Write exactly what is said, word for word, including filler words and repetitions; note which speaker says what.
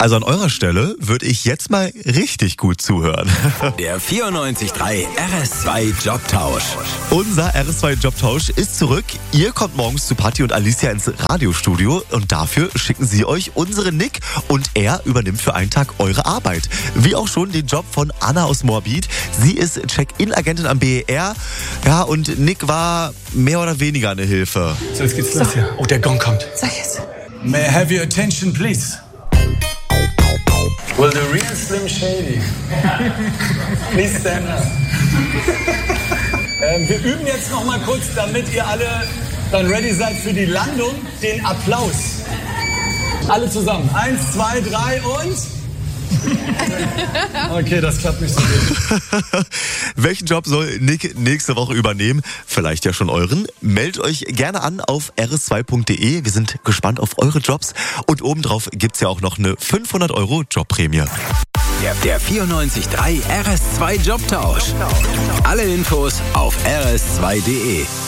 Speaker 1: Also an eurer Stelle würde ich jetzt mal richtig gut zuhören.
Speaker 2: Der vierundneunzig Komma drei R S zwei Jobtausch.
Speaker 1: Unser R S zwei Jobtausch ist zurück. Ihr kommt morgens zu Patti und Alicia ins Radiostudio und dafür schicken sie euch unseren Nick und er übernimmt für einen Tag eure Arbeit. Wie auch schon den Job von Anna aus Moabit. Sie ist Check-in-Agentin am B E R. Ja, und Nick war mehr oder weniger eine Hilfe.
Speaker 3: So, jetzt geht's los hier. Oh, der Gong kommt.
Speaker 4: Sag jetzt.
Speaker 3: May I have your attention, please? Will the real Slim Shady please stand up? ähm, wir üben jetzt noch mal kurz, damit ihr alle dann ready seid für die Landung, den Applaus. Alle zusammen. Eins, zwei, drei und... Okay, das klappt nicht so gut.
Speaker 1: Welchen Job soll Nick nächste Woche übernehmen? Vielleicht ja schon euren. Meldet euch gerne an auf r s zwei punkt d e. Wir sind gespannt auf eure Jobs. Und obendrauf gibt's ja auch noch eine fünfhundert Euro Jobprämie.
Speaker 2: Der, der vierundneunzig Komma drei R S zwei Jobtausch. Alle Infos auf r s zwei punkt d e.